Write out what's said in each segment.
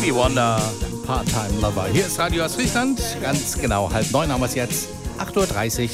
Stevie Wonder, Part-Time Lover. Hier ist Radio Ostfriesland, ganz genau 8:30 haben wir es jetzt, 8:30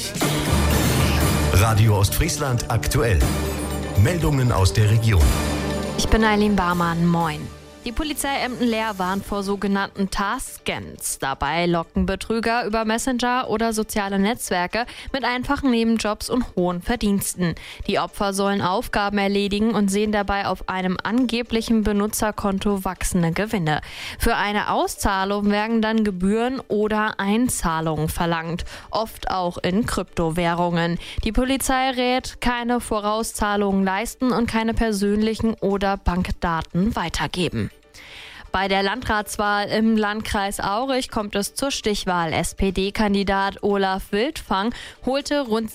Uhr. Radio Ostfriesland aktuell. Meldungen aus der Region. Ich bin Eileen Barmann, moin. Die Polizei Emden-Leer warnt vor sogenannten Task-Scans. Dabei locken Betrüger über Messenger oder soziale Netzwerke mit einfachen Nebenjobs und hohen Verdiensten. Die Opfer sollen Aufgaben erledigen und sehen dabei auf einem angeblichen Benutzerkonto wachsende Gewinne. Für eine Auszahlung werden dann Gebühren oder Einzahlungen verlangt, oft auch in Kryptowährungen. Die Polizei rät, keine Vorauszahlungen leisten und keine persönlichen oder Bankdaten weitergeben. Bei der Landratswahl im Landkreis Aurich kommt es zur Stichwahl. SPD-Kandidat Olaf Wildfang holte rund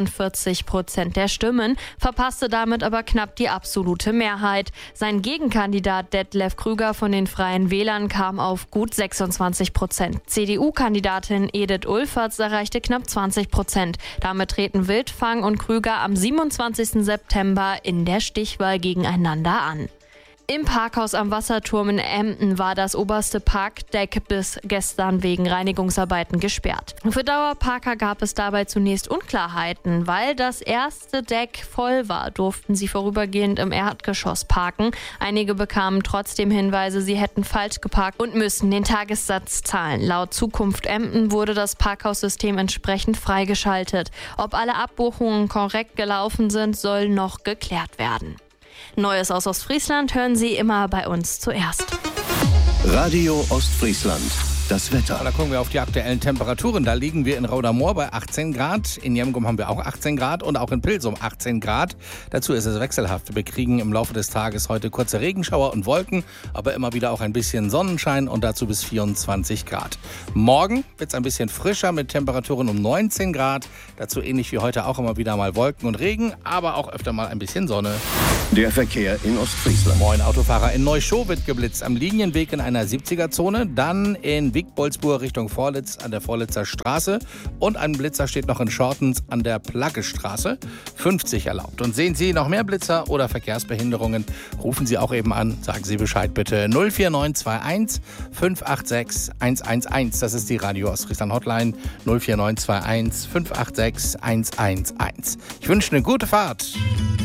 47% der Stimmen, verpasste damit aber knapp die absolute Mehrheit. Sein Gegenkandidat Detlef Krüger von den Freien Wählern kam auf gut 26%. CDU-Kandidatin Edith Ulferts erreichte knapp 20%. Damit treten Wildfang und Krüger am 27. September in der Stichwahl gegeneinander an. Im Parkhaus am Wasserturm in Emden war das oberste Parkdeck bis gestern wegen Reinigungsarbeiten gesperrt. Für Dauerparker gab es dabei zunächst Unklarheiten. Weil das erste Deck voll war, durften sie vorübergehend im Erdgeschoss parken. Einige bekamen trotzdem Hinweise, sie hätten falsch geparkt und müssten den Tagessatz zahlen. Laut Zukunft Emden wurde das Parkhaussystem entsprechend freigeschaltet. Ob alle Abbuchungen korrekt gelaufen sind, soll noch geklärt werden. Neues aus Ostfriesland hören Sie immer bei uns zuerst. Radio Ostfriesland. Das Wetter. Da gucken wir auf die aktuellen Temperaturen. Da liegen wir in Raudermoor bei 18 Grad. In Jemgum haben wir auch 18 Grad und auch in Pilsum 18 Grad. Dazu ist es wechselhaft. Wir kriegen im Laufe des Tages heute kurze Regenschauer und Wolken, aber immer wieder auch ein bisschen Sonnenschein und dazu bis 24 Grad. Morgen wird es ein bisschen frischer mit Temperaturen um 19 Grad. Dazu ähnlich wie heute auch immer wieder mal Wolken und Regen, aber auch öfter mal ein bisschen Sonne. Der Verkehr in Ostfriesland. Moin, Autofahrer. In Neuschow wird geblitzt. Am Linienweg in einer 70er-Zone. Dann in Wiegbolzburg Richtung Vorlitz an der Vorlitzer Straße. Und ein Blitzer steht noch in Schortens an der Plaggestraße. 50 erlaubt. Und sehen Sie noch mehr Blitzer oder Verkehrsbehinderungen, rufen Sie auch eben an. Sagen Sie Bescheid bitte. 04921 586 111. Das ist die Radio Ostfriesland Hotline. 04921 586 111. Ich wünsche eine gute Fahrt.